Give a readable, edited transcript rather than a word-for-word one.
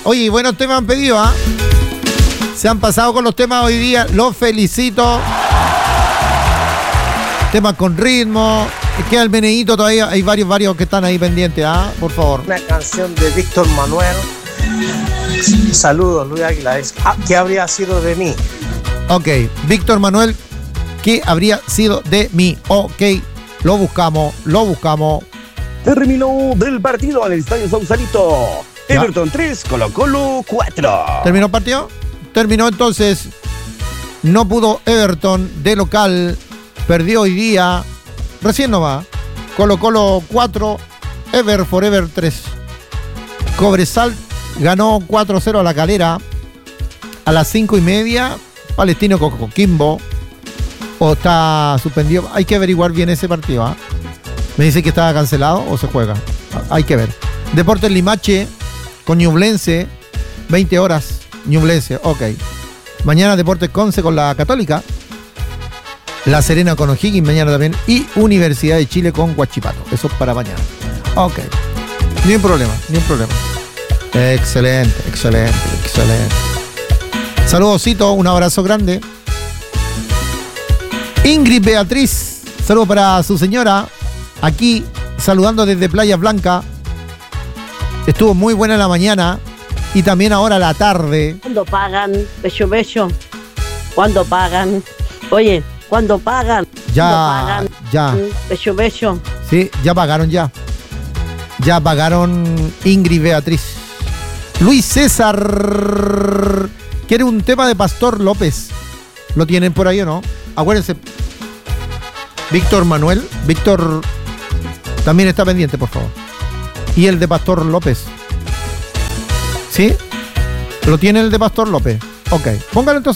Oye, buenos temas han pedido, ¿ah? Se han pasado con los temas hoy día. Los felicito. Temas con ritmo. Queda el meneíto todavía. Hay varios que están ahí pendientes, ¿ah? Por favor. Una canción de Víctor Manuel. Saludos, Luis Águila. ¿Qué habría sido de mí? Ok, Víctor Manuel, ¿qué habría sido de mí? Ok, lo buscamos. Terminó del partido al Estadio Sausalito. Everton 3, Colo-Colo 4. ¿Terminó el partido? Terminó entonces. No pudo Everton de local. Perdió hoy día. Recién nomás. Colo-Colo 4, Ever Forever 3. Cobresal ganó 4-0 a La Calera. A las 5:30. Palestino con Coquimbo. O está suspendido. Hay que averiguar bien ese partido, ¿eh? Me dice que estaba cancelado o se juega. Hay que ver. Deportes Limache con Ñublense. 20 horas. Ñublense, ok. Mañana Deportes Conce con la Católica. La Serena con O'Higgins mañana también. Y Universidad de Chile con Huachipato. Eso es para mañana. Ok. Ni un problema. Excelente. Saludos, Cito. Un abrazo grande. Ingrid Beatriz. Saludos para su señora. Aquí, saludando desde Playa Blanca. Estuvo muy buena la mañana. Y también ahora la tarde. ¿Cuándo pagan? Bello. ¿Cuándo pagan? Oye, ¿cuándo pagan? Ya. Bello. Sí, ya pagaron ya. Ya pagaron Ingrid Beatriz. Luis César. ¿Quiere un tema de Pastor López? ¿Lo tienen por ahí o no? Acuérdense. Víctor Manuel. Víctor también está pendiente, por favor. Y el de Pastor López. ¿Sí? ¿Lo tiene el de Pastor López? Ok. Póngalo entonces.